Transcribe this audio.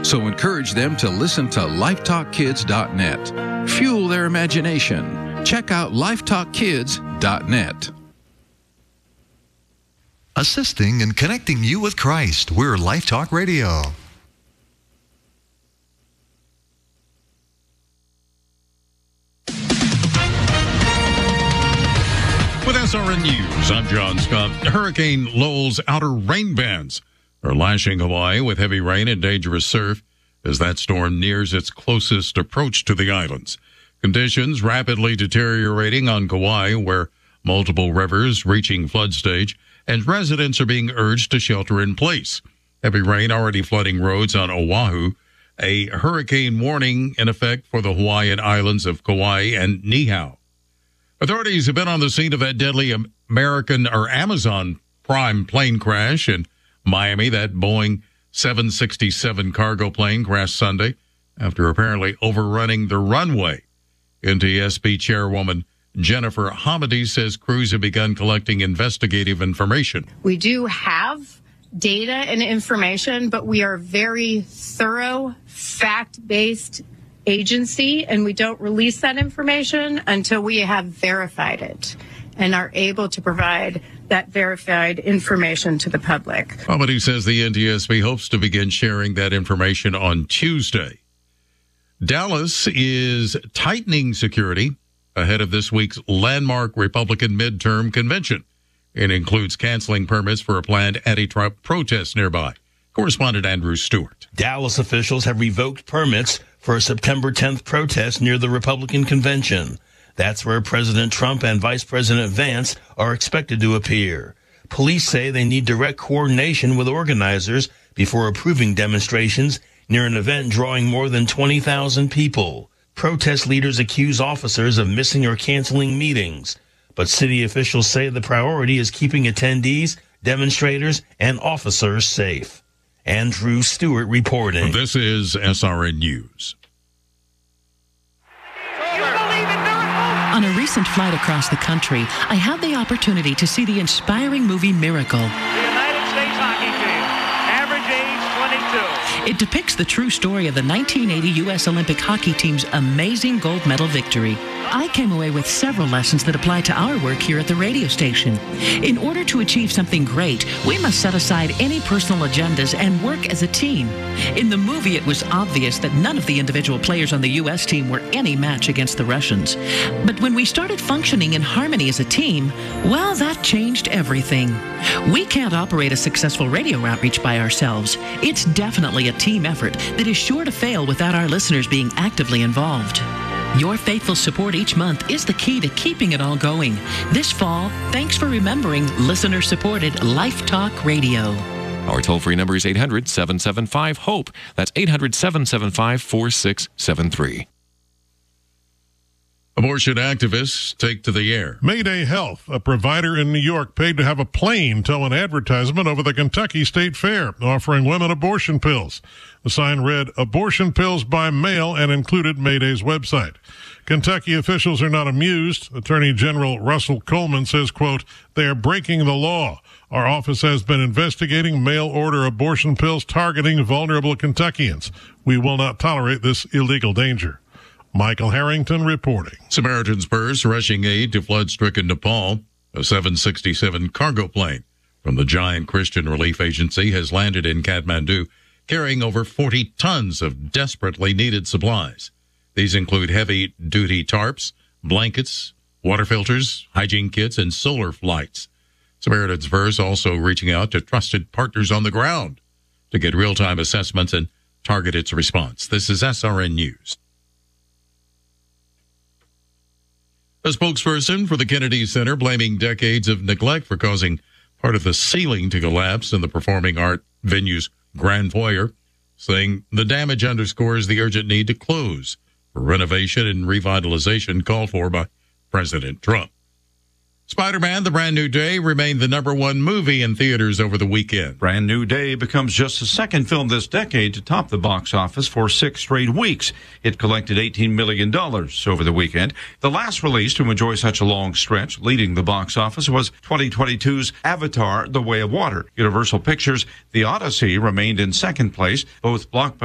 So encourage them to listen to lifetalkkids.net. Fuel their imagination. Check out lifetalkkids.net. Assisting and connecting you with Christ. We're Life Talk Radio. With SRN News, I'm John Scott. Hurricane Lowell's outer rain bands are lashing Hawaii with heavy rain and dangerous surf as that storm nears its closest approach to the islands. Conditions rapidly deteriorating on Kauai, where multiple rivers reaching flood stage, and residents are being urged to shelter in place. Heavy rain already flooding roads on Oahu. A hurricane warning in effect for the Hawaiian islands of Kauai and Niihau. Authorities have been on the scene of that deadly Amazon Prime plane crash in Miami. That Boeing 767 cargo plane crashed Sunday after apparently overrunning the runway. NTSB Chairwoman Jennifer Hamady says crews have begun collecting investigative information. We do have data and information, but we are very thorough, fact-based agency, and we don't release that information until we have verified it and are able to provide that verified information to the public. Hamady says the NTSB hopes to begin sharing that information on Tuesday. Dallas is tightening security ahead of this week's landmark Republican midterm convention. It includes canceling permits for a planned anti-Trump protest nearby. Correspondent Andrew Stewart. Dallas officials have revoked permits for a September 10th protest near the Republican convention. That's where President Trump and Vice President Vance are expected to appear. Police say they need direct coordination with organizers before approving demonstrations near an event drawing more than 20,000 people. Protest leaders accuse officers of missing or canceling meetings, but city officials say the priority is keeping attendees, demonstrators, and officers safe. Andrew Stewart reporting. This is SRN News. On a recent flight across the country, I had the opportunity to see the inspiring movie Miracle. The United States hockey team, average age 22. It depicts the true story of the 1980 U.S. Olympic hockey team's amazing gold medal victory. I came away with several lessons that apply to our work here at the radio station. In order to achieve something great, we must set aside any personal agendas and work as a team. In the movie, it was obvious that none of the individual players on the U.S. team were any match against the Russians. But when we started functioning in harmony as a team, well, that changed everything. We can't operate a successful radio outreach by ourselves. It's definitely a team effort that is sure to fail without our listeners being actively involved. Your faithful support each month is the key to keeping it all going. This fall, thanks for remembering listener-supported Life Talk Radio. Our toll-free number is 800-775-HOPE. That's 800-775-4673. Abortion activists take to the air. Mayday Health, a provider in New York, paid to have a plane tow an advertisement over the Kentucky State Fair, offering women abortion pills. The sign read, "Abortion pills by mail," and included Mayday's website. Kentucky officials are not amused. Attorney General Russell Coleman says, quote, "They are breaking the law. Our office has been investigating mail-order abortion pills targeting vulnerable Kentuckians. We will not tolerate this illegal danger." Michael Harrington reporting. Samaritan's Purse rushing aid to flood-stricken Nepal. A 767 cargo plane from the Giant Christian Relief Agency has landed in Kathmandu, carrying over 40 tons of desperately needed supplies. These include heavy-duty tarps, blankets, water filters, hygiene kits, and solar lights. Samaritan's Purse also reaching out to trusted partners on the ground to get real-time assessments and target its response. This is SRN News. A spokesperson for the Kennedy Center blaming decades of neglect for causing part of the ceiling to collapse in the performing art venue's grand foyer, saying the damage underscores the urgent need to close for renovation and revitalization called for by President Trump. Spider-Man: The Brand New Day remained the #1 movie in theaters over the weekend. Brand New Day becomes just the second film this decade to top the box office for 6 straight weeks. It collected $18 million over the weekend. The last release to enjoy such a long stretch leading the box office was 2022's Avatar: The Way of Water. Universal Pictures' The Odyssey remained in second place. Both blockbusters